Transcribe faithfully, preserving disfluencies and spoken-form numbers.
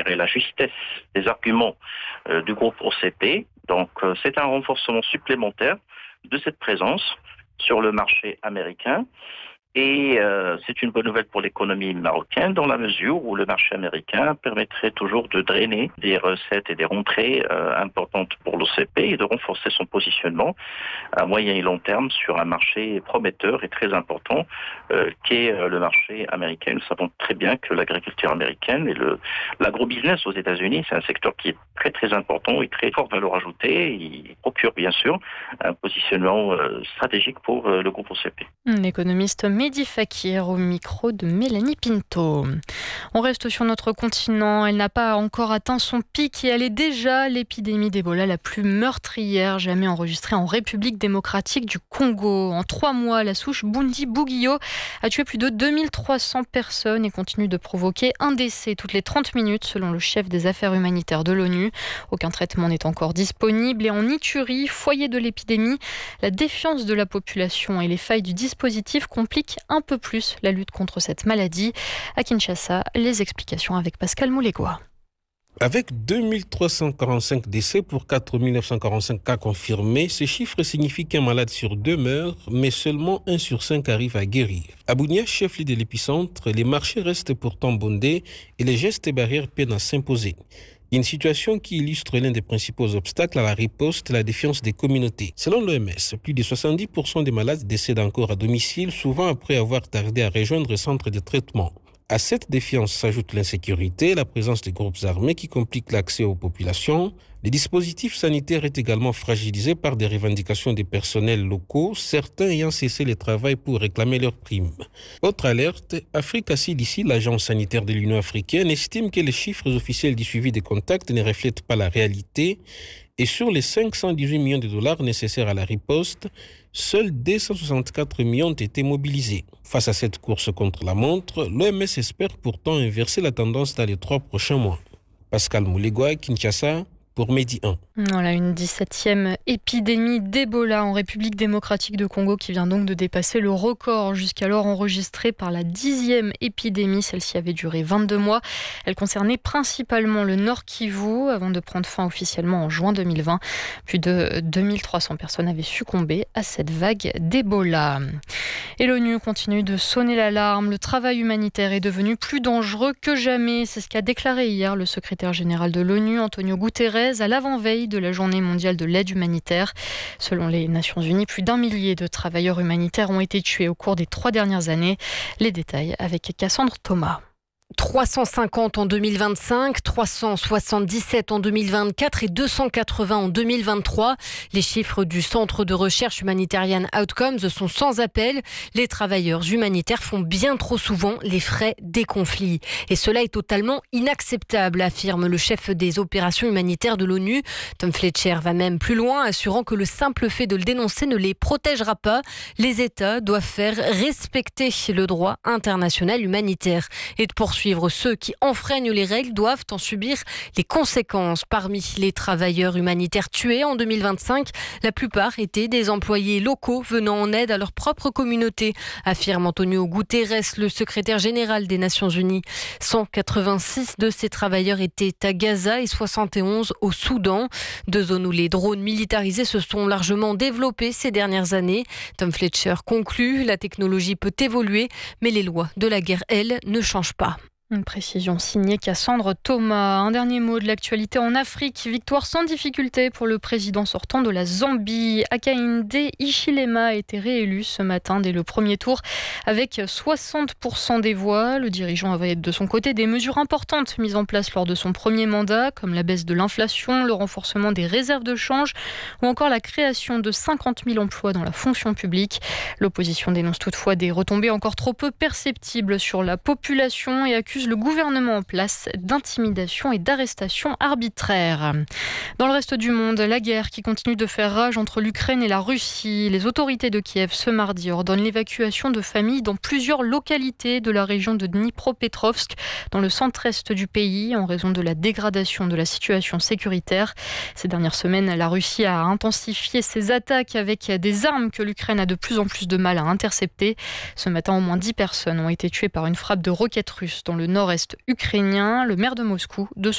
et la justesse des arguments euh, du groupe O C P. Donc euh, c'est un renforcement supplémentaire de cette présence sur le marché américain. Et euh, c'est une bonne nouvelle pour l'économie marocaine dans la mesure où le marché américain permettrait toujours de drainer des recettes et des rentrées euh, importantes pour l'O C P et de renforcer son positionnement à moyen et long terme sur un marché prometteur et très important euh, qu'est euh, le marché américain. Nous savons très bien que l'agriculture américaine et le, l'agrobusiness aux États-Unis, c'est un secteur qui est très très important et très forte valeur ajoutée. Il procure bien sûr un positionnement euh, stratégique pour euh, le groupe O C P. L'économiste Mehdi Fakir au micro de Mélanie Pinto. On reste sur notre continent. Elle n'a pas encore atteint son pic et elle est déjà l'épidémie d'Ebola la plus meurtrière jamais enregistrée en République démocratique du Congo. En trois mois, la souche Bundi-Bugyo a tué plus de deux mille trois cents personnes et continue de provoquer un décès toutes les trente minutes selon le chef des affaires humanitaires de l'ONU. Aucun traitement n'est encore disponible et en Ituri, foyer de l'épidémie, la défiance de la population et les failles du dispositif compliquent un peu plus la lutte contre cette maladie. À Kinshasa, les explications avec Pascal Moulégois. Avec deux mille trois cent quarante-cinq décès pour quatre mille neuf cent quarante-cinq cas confirmés, ce chiffre signifie qu'un malade sur deux meurt, mais seulement un sur cinq arrive à guérir. À Bunia, chef-lieu de l'épicentre, les marchés restent pourtant bondés et les gestes et barrières peinent à s'imposer. Une situation qui illustre l'un des principaux obstacles à la riposte, la défiance des communautés. Selon l'O M S, plus de soixante-dix pour cent des malades décèdent encore à domicile, souvent après avoir tardé à rejoindre le centre de traitement. À cette défiance s'ajoute l'insécurité, la présence des groupes armés qui compliquent l'accès aux populations. Le dispositif sanitaire est également fragilisé par des revendications des personnels locaux, certains ayant cessé le travail pour réclamer leurs primes. Autre alerte, Africa C D C, l'agence sanitaire de l'Union africaine, estime que les chiffres officiels du suivi des contacts ne reflètent pas la réalité et sur les cinq cent dix-huit millions de dollars nécessaires à la riposte, seuls deux cent soixante-quatre millions ont été mobilisés. Face à cette course contre la montre, l'O M S espère pourtant inverser la tendance dans les trois prochains mois. Pascal Moulégois, Kinshasa, pour Medi un. Voilà une dix-septième épidémie d'Ebola en République démocratique de Congo qui vient donc de dépasser le record jusqu'alors enregistré par la dixième épidémie. Celle-ci avait duré vingt-deux mois. Elle concernait principalement le Nord Kivu avant de prendre fin officiellement en juin deux mille vingt. Plus de deux mille trois cents personnes avaient succombé à cette vague d'Ebola. Et l'ONU continue de sonner l'alarme. Le travail humanitaire est devenu plus dangereux que jamais. C'est ce qu'a déclaré hier le secrétaire général de l'ONU, Antonio Guterres, à l'avant-veille de la journée mondiale de l'aide humanitaire. Selon les Nations Unies, plus d'un millier de travailleurs humanitaires ont été tués au cours des trois dernières années. Les détails avec Cassandre Thomas. trois cent cinquante en deux mille vingt-cinq, trois cent soixante-dix-sept en deux mille vingt-quatre et deux cent quatre-vingts en deux mille vingt-trois. Les chiffres du Centre de recherche Humanitarian Outcomes sont sans appel. Les travailleurs humanitaires font bien trop souvent les frais des conflits. Et cela est totalement inacceptable, affirme le chef des opérations humanitaires de l'ONU. Tom Fletcher va même plus loin, assurant que le simple fait de le dénoncer ne les protégera pas. Les États doivent faire respecter le droit international humanitaire et de poursuivre Suivre ceux qui enfreignent les règles doivent en subir les conséquences. Parmi les travailleurs humanitaires tués en deux mille vingt-cinq, la plupart étaient des employés locaux venant en aide à leur propre communauté, affirme Antonio Guterres, le secrétaire général des Nations Unies. cent quatre-vingt-six de ces travailleurs étaient à Gaza et soixante et onze au Soudan, deux zones où les drones militarisés se sont largement développés ces dernières années. Tom Fletcher conclut, la technologie peut évoluer, mais les lois de la guerre, elles, ne changent pas. Une précision signée Cassandre Thomas. Un dernier mot de l'actualité en Afrique. Victoire sans difficulté pour le président sortant de la Zambie. Hakainde Hichilema a été réélu ce matin dès le premier tour avec soixante pour cent des voix. Le dirigeant avait de son côté des mesures importantes mises en place lors de son premier mandat, comme la baisse de l'inflation, le renforcement des réserves de change ou encore la création de cinquante mille emplois dans la fonction publique. L'opposition dénonce toutefois des retombées encore trop peu perceptibles sur la population et accuse le gouvernement en place d'intimidation et d'arrestation arbitraire. Dans le reste du monde, la guerre qui continue de faire rage entre l'Ukraine et la Russie. Les autorités de Kiev ce mardi ordonnent l'évacuation de familles dans plusieurs localités de la région de Dnipropetrovsk, dans le centre-est du pays, en raison de la dégradation de la situation sécuritaire. Ces dernières semaines, la Russie a intensifié ses attaques avec des armes que l'Ukraine a de plus en plus de mal à intercepter. Ce matin, au moins dix personnes ont été tuées par une frappe de roquettes russes dans le nord-est ukrainien. Le maire de Moscou, de